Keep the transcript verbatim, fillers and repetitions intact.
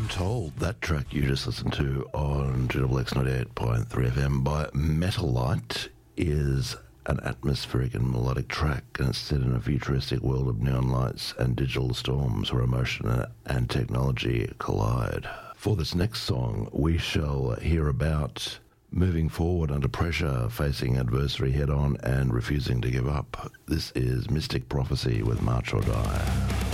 Untold, that track you just listened to on G X X ninety-eight point three F M by Metalite is an atmospheric and melodic track, and it's set in a futuristic world of neon lights and digital storms where emotion and technology collide. For this next song, we shall hear about moving forward under pressure, facing adversity head-on and refusing to give up. This is Mystic Prophecy with March or Die.